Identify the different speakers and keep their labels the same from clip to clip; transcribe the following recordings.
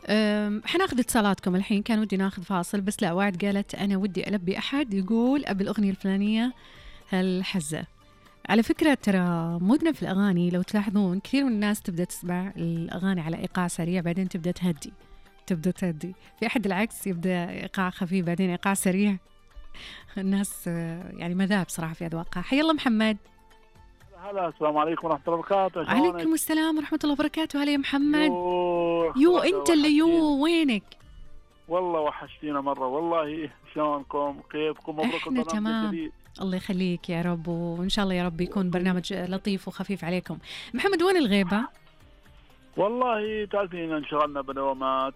Speaker 1: حناخذ اتصالاتكم الحين. كان ودي ناخذ فاصل بس لا، وعد قالت أنا ودي ألبي أحد يقول أبي الأغنية الفلانية هالحزة. على فكرة ترى مودنا في الأغاني لو تلاحظون كثير من الناس تبدأ تسمع الأغاني على إيقاع سريع بعدين تبدأ تهدي. في أحد العكس يبدأ إيقاع خفيف بعدين إيقاع سريع. الناس يعني مذاهب صراحة في أذواقها. حيا الله محمد.
Speaker 2: هلا، السلام عليكم ورحمة الله وبركاته.
Speaker 1: عليكم السلام ورحمة الله وبركاته. هلا يا محمد. يو أنت اللي وينك؟
Speaker 2: والله وحشتينا مرة والله. شلونكم؟ كيفكم؟ مبروك
Speaker 1: احنا تمام، الله يخليك يا رب، وإن شاء الله يا رب يكون برنامج لطيف وخفيف عليكم. محمد وين الغيبة؟
Speaker 2: والله تعرفين انشغلنا بدوامات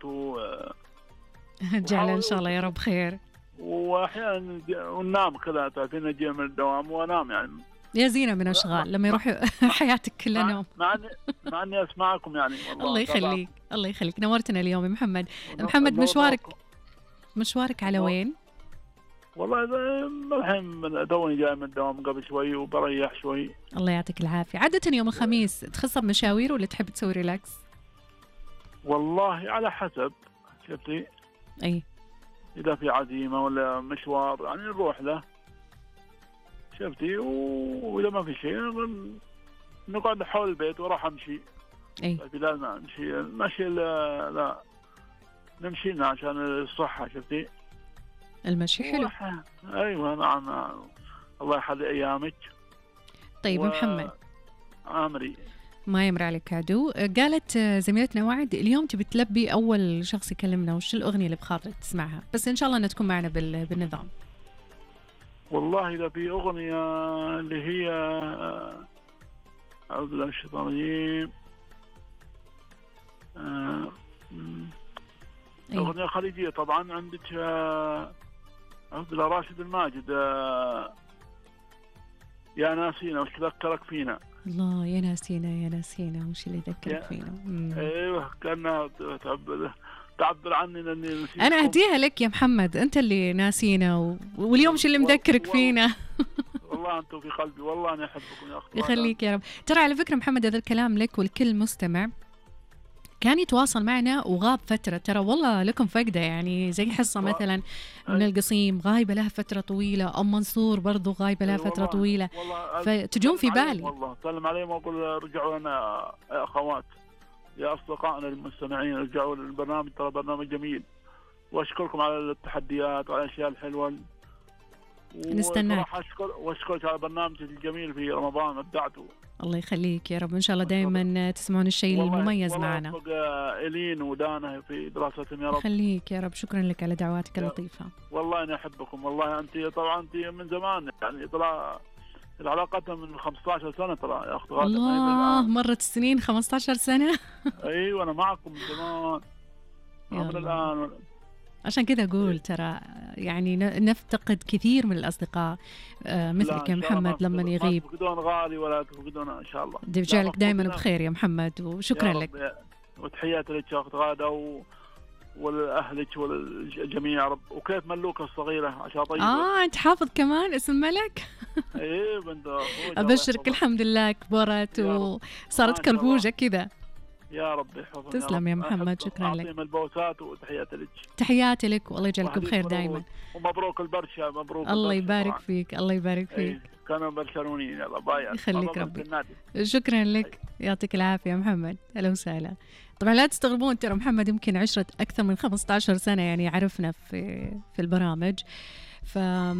Speaker 1: جعل إن شاء الله يا رب خير.
Speaker 2: وأحيانا وننام كذا، تعرفين نجي من الدوام وأنام يعني.
Speaker 1: يا زينة من أشغال لما يروح حياتك كلها نوم.
Speaker 2: مع إني أسمعكم يعني والله.
Speaker 1: الله يخليك الله يخليك، نورتنا اليوم يا محمد. محمد مشوارك على وين؟
Speaker 2: والله الحين توني جاي من الدوام قبل شوي وبريح شوي.
Speaker 1: الله يعطيك العافية. عادة يوم الخميس تخصب مشاوير ولا تحب تسوي ريلاكس؟
Speaker 2: والله على حسب، شفتي؟
Speaker 1: أي
Speaker 2: إذا في عزيمة ولا مشوار يعني نروح له، شفتي؟ وإذا ما في شيء نقعد حول البيت وراح أمشي.
Speaker 1: أي
Speaker 2: لازم نمشي، المشي لا نمشي لنا عشان الصحة، شفتي؟
Speaker 1: المشي حلو.
Speaker 2: أيوة نعم. الله يحلي أيامك.
Speaker 1: طيب محمد
Speaker 2: عامري
Speaker 1: ما يمر عليك عدو. قالت زميلتنا وعد اليوم تبي تلبي أول شخص يكلمنا وش الأغنية اللي بخاطرك تسمعها، بس إن شاء الله أنها تكون معنا بالنظام.
Speaker 2: والله إذا في أغنية اللي هي أعوذ بالله من الشيطان الرجيم، أغنية خليجية طبعا. عندك أعوذ بالله راشد الماجد، يا ناسينا وش ذكرك فينا.
Speaker 1: الله يا ناسينا وش اللي ذكرك فينا.
Speaker 2: ايوه كانها تعبر عني لاني نسيتكم.
Speaker 1: انا اهديها لك يا محمد، انت اللي ناسينا واليوم شو اللي مذكرك فينا.
Speaker 2: والله انتم في قلبي، والله انا احبكم يا اخي.
Speaker 1: يخليك يا رب. ترى على فكره محمد هذا الكلام لك ولكل مستمع كان يتواصل معنا وغاب فترة، ترى والله لكم فقدة يعني. زي حصة مثلا من القصيم غايبة لها فترة طويلة، أم منصور برضو غايبة لها فترة طويلة، فتجون في بالي.
Speaker 2: والله سلم عليهم وأقول رجعوا لنا يا أخوات يا أصدقائنا المستمعين، رجعوا للبرنامج، ترى برنامج جميل، وأشكركم على التحديات وعلى الأشياء الحلوة.
Speaker 1: نستناك.
Speaker 2: وأشكرك على برنامج الجميل في رمضان، أبدعتوا.
Speaker 1: الله يخليك يا رب، إن شاء الله دائما تسمعون الشيء المميز معنا.
Speaker 2: والله إلين ودانا في دراستهم يا رب.
Speaker 1: خليك يا رب، شكرا لك على دعواتك اللطيفة.
Speaker 2: والله أنا أحبكم، والله أنت طبعا أنت من زمان يعني، طلع العلاقة من 15 سنة ترى يا أخت غادة.
Speaker 1: الله مرت السنين 15 سنة.
Speaker 2: أيوة أنا معكم من زمان من الآن.
Speaker 1: عشان كذا أقول ترى يعني نفتقد كثير من الأصدقاء مثلك يا محمد لما يغيب.
Speaker 2: لا تفقدون غالي ولا تفقدون إن شاء الله.
Speaker 1: يرجعلك دائما بخير يا محمد، وشكرا لك.
Speaker 2: وتحياتي لك يا أخت غادة ولأهلك والجميع يا رب. وكيف ملوكة الصغيرة عشان طيبة.
Speaker 1: أنت حافظ كمان اسم ملك.
Speaker 2: إيه بنت
Speaker 1: أبشرك الحمد لله كبرت وصارت كربوجة كذا.
Speaker 2: يا رب يحفظك.
Speaker 1: تسلم يا محمد، شكرا لك.
Speaker 2: البوسات وتحياتي لك.
Speaker 1: تحياتي لك والله يجعلك بخير دائما.
Speaker 2: ومبروك البرشا، مبروك.
Speaker 1: الله يبارك فيك، الله يبارك فيك.
Speaker 2: كانوا برشلونيين. يلا باي.
Speaker 1: يخليك ربي. شكرا لك، يعطيك العافية يا محمد. أهلا وسهلا. طبعا لا تستغربون ترى محمد يمكن عشرة أكثر من 15 سنة يعني عرفنا في البرامج، ف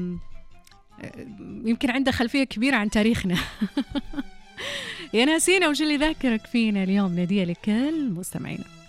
Speaker 1: يمكن عنده خلفية كبيرة عن تاريخنا. يا ناسينا وش اللي ذاكرك فينا اليوم، ندية لكل مستمعينا.